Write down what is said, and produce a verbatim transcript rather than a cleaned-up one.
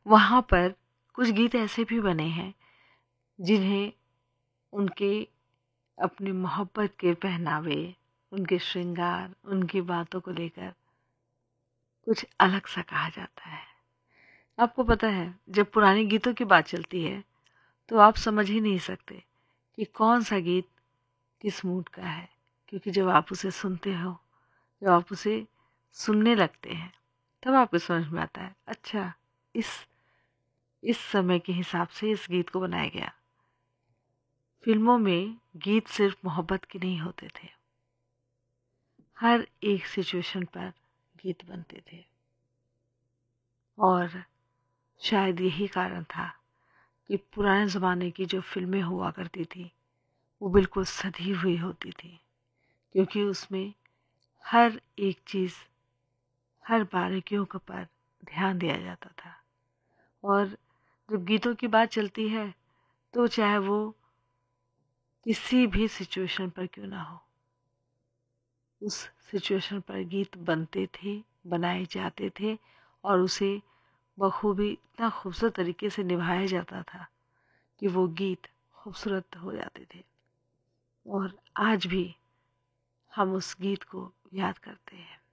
वहाँ पर कुछ गीत ऐसे भी बने हैं जिन्हें उनके अपने मोहब्बत के पहनावे, उनके श्रृंगार, उनकी बातों को लेकर कुछ अलग सा कहा जाता है। आपको पता है, जब पुराने गीतों की बात चलती है तो आप समझ ही नहीं सकते कि कौन सा गीत किस मूड का है, क्योंकि जब आप उसे सुनते हो, जब आप उसे सुनने लगते हैं, तब आपको समझ में आता है, अच्छा इस इस समय के हिसाब से इस गीत को बनाया गया। फिल्मों में गीत सिर्फ मोहब्बत के नहीं होते थे, हर एक सिचुएशन पर गीत बनते थे। और शायद यही कारण था कि पुराने ज़माने की जो फिल्में हुआ करती थी वो बिल्कुल सधी हुई होती थी, क्योंकि उसमें हर एक चीज़, हर बारीकियों के पर ध्यान दिया जाता था। और जब गीतों की बात चलती है तो चाहे वो किसी भी सिचुएशन पर क्यों ना हो, उस सिचुएशन पर गीत बनते थे, बनाए जाते थे और उसे बखूबी इतना खूबसूरत तरीके से निभाया जाता था कि वो गीत खूबसूरत हो जाते थे। और आज भी हम उस गीत को याद करते हैं।